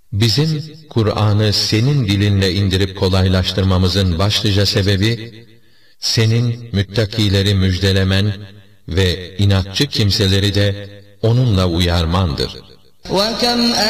Bizim Kur'an'ı senin dilinle indirip kolaylaştırmamızın başlıca sebebi, senin müttakileri müjdelemen ve inatçı kimseleri de onunla uyarmandır.